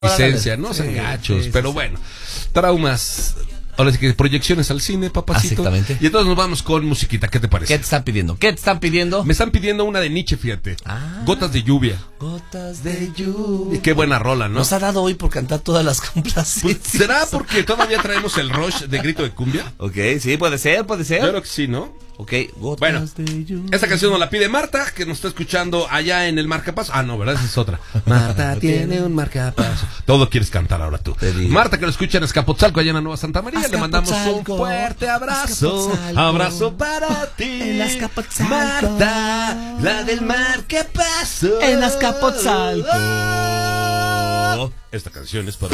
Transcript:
Licencia, no sean gachos, pero bueno, traumas. Ahora sí que proyecciones al cine, papacito. Exactamente. Y entonces nos vamos con musiquita, ¿qué te parece? ¿Qué te están pidiendo? ¿Qué te están pidiendo? Me están pidiendo una de Nietzsche, fíjate. Gotas de lluvia. Gotas de lluvia. Y qué buena rola, ¿no? Nos ha dado hoy por cantar todas las complacencias. Pues, ¿será porque todavía traemos el rush de grito de cumbia? Ok, sí, puede ser. Yo creo que sí, ¿no? Ok, gotas bueno, de lluvia. Esta canción nos la pide Marta, que nos está escuchando allá en el marcapaso. Ah, no, ¿verdad? Esa es otra. Marta tiene un marcapaso. Todo quieres cantar ahora tú. Marta, que lo escucha en Azcapotzalco, allá en la Nueva Santa María. Le mandamos un fuerte abrazo. Abrazo para ti. En Azcapotzalco. Marta, la del marcapaso. En Azcapotzalco. Esta canción es para